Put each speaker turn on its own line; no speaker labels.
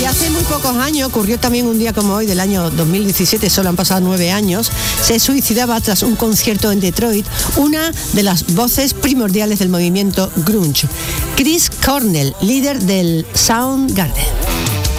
hace muy pocos años, ocurrió también un día como hoy, del año 2017, solo han pasado 9 años, se suicidaba tras un concierto en Detroit una de las voces primordiales del movimiento grunge, Chris Cornell, líder del Soundgarden.